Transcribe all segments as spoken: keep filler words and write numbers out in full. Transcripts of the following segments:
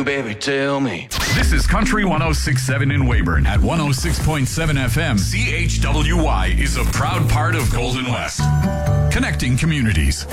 you, baby, tell me. This is Country one oh six point seven in Weyburn at one oh six point seven F M. C H W Y is a proud part of Golden West. Connecting communities.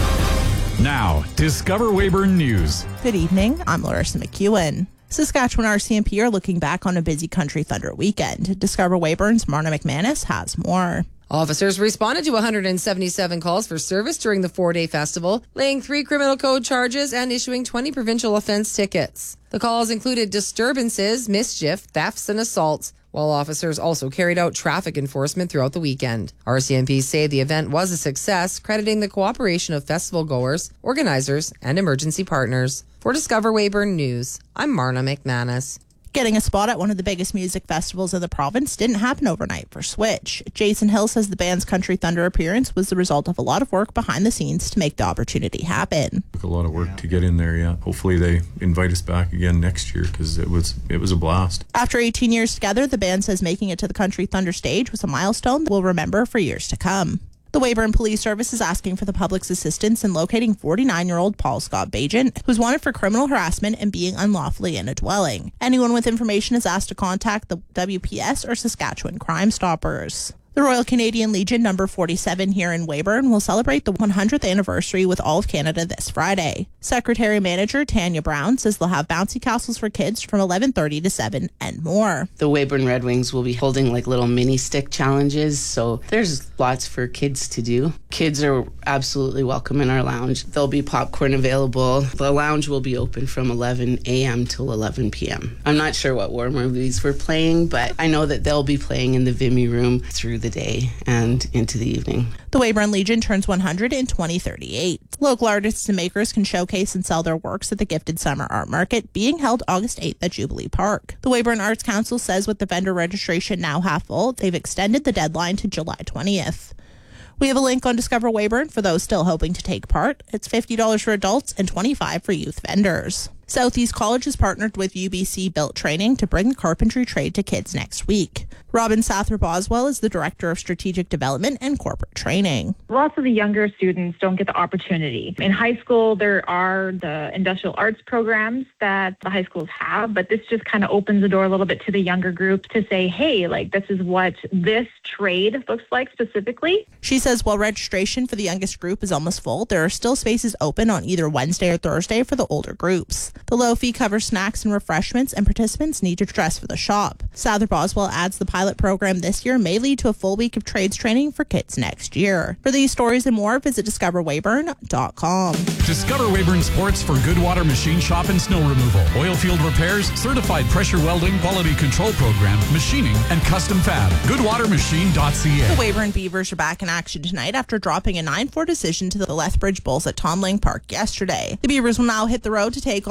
Now, Discover Weyburn News. Good evening, I'm Larissa McEwen. Saskatchewan R C M P are looking back on a busy Country Thunder weekend. Discover Weyburn's Marna McManus has more. Officers responded to one hundred seventy-seven calls for service during the four-day festival, laying three criminal code charges and issuing twenty provincial offense tickets. The calls included disturbances, mischief, thefts, and assaults, while officers also carried out traffic enforcement throughout the weekend. R C M P say the event was a success, crediting the cooperation of festival goers, organizers, and emergency partners. For Discover Weyburn News, I'm Marna McManus. Getting a spot at one of the biggest music festivals in the province didn't happen overnight for Switch. Jason Hill says the band's Country Thunder appearance was the result of a lot of work behind the scenes to make the opportunity happen. Took a lot of work to get in there, yeah. Hopefully they invite us back again next year because it was it was a blast. After eighteen years together, the band says making it to the Country Thunder stage was a milestone that we'll remember for years to come. The Weyburn Police Service is asking for the public's assistance in locating forty-nine-year-old Paul Scott Bajan, who's wanted for criminal harassment and being unlawfully in a dwelling. Anyone with information is asked to contact the W P S or Saskatchewan Crime Stoppers. The Royal Canadian Legion number forty-seven here in Weyburn will celebrate the one hundredth anniversary with all of Canada this Friday. Secretary-Manager Tanya Brown says they'll have bouncy castles for kids from eleven thirty to seven and more. The Weyburn Red Wings will be holding like little mini stick challenges, so there's lots for kids to do. Kids are absolutely welcome in our lounge. There'll be popcorn available. The lounge will be open from eleven a.m. till eleven p.m. I'm not sure what war movies we're playing, but I know that they'll be playing in the Vimy room through the day and into the evening. The Weyburn Legion turns one hundred in twenty thirty-eight. Local artists and makers can showcase and sell their works at the Gifted Summer Art Market, being held August eighth at Jubilee Park. The Weyburn Arts Council says with the vendor registration now half full, they've extended the deadline to July twentieth. We have a link on Discover Weyburn for those still hoping to take part. It's fifty dollars for adults and twenty-five dollars for youth vendors. Southeast College has partnered with U B C Built Training to bring the carpentry trade to kids next week. Robin Sather-Boswell is the Director of Strategic Development and Corporate Training. Lots of the younger students don't get the opportunity. In high school, there are the industrial arts programs that the high schools have, but this just kind of opens the door a little bit to the younger group to say, hey, like this is what this trade looks like specifically. She says while registration for the youngest group is almost full, there are still spaces open on either Wednesday or Thursday for the older groups. The low fee covers snacks and refreshments, and participants need to dress for the shop. Sather-Boswell adds the pilot program this year may lead to a full week of trades training for kids next year. For these stories and more, visit discover weyburn dot com. Discover Weyburn Sports for Goodwater Machine Shop and Snow Removal, oil field repairs, certified pressure welding, quality control program, machining, and custom fab. goodwater machine dot c a. The Weyburn Beavers are back in action tonight after dropping a nine four decision to the Lethbridge Bulls at Tom Lang Park yesterday. The Beavers will now hit the road to take